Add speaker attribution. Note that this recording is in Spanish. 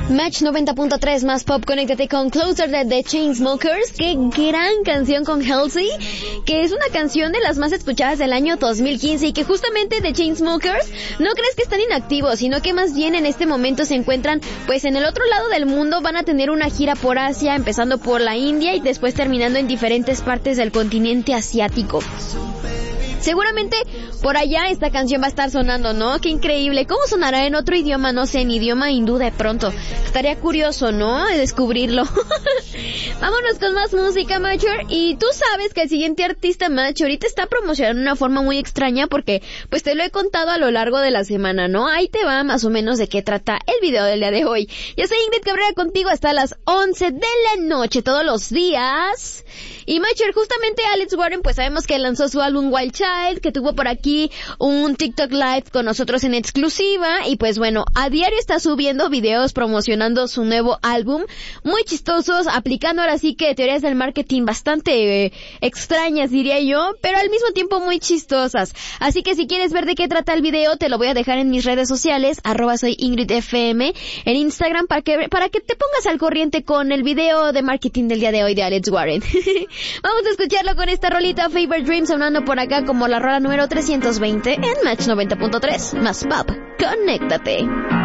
Speaker 1: Match 90.3 más pop, conéctate con Closer de The Chainsmokers. Qué gran canción con Halsey, que es una canción de las más escuchadas del año 2015 y que justamente The Chainsmokers no crees que están inactivos, sino que más bien en este momento se encuentran pues en el otro lado del mundo. Van a tener una gira por Asia, empezando por la India y después terminando en diferentes partes del continente asiático. Seguramente por allá esta canción va a estar sonando, ¿no? Qué increíble. ¿Cómo sonará en otro idioma? No sé, en idioma hindú de pronto. Estaría curioso, ¿no? De descubrirlo. Vámonos con más música, Mature. Y tú sabes que el siguiente artista, Mature, ahorita está promocionando de una forma muy extraña porque pues te lo he contado a lo largo de la semana, ¿no? Ahí te va más o menos de qué trata el video del día de hoy. Yo soy Ingrid Cabrera contigo hasta las 11 de la noche todos los días. Y Mature, justamente Alex Warren, pues sabemos que lanzó su álbum Wild Child, que tuvo por aquí un TikTok Live con nosotros en exclusiva, y pues bueno, a diario está subiendo videos promocionando su nuevo álbum, muy chistosos, aplicando ahora sí que teorías del marketing bastante extrañas, diría yo, pero al mismo tiempo muy chistosas. Así que si quieres ver de qué trata el video, te lo voy a dejar en mis redes sociales, @soyingridfm, en Instagram, para que te pongas al corriente con el video de marketing del día de hoy de Alex Warren. Vamos a escucharlo con esta rolita Favorite Dream sonando por acá como la rola número 320 en Match 90.3 más pop. Conéctate.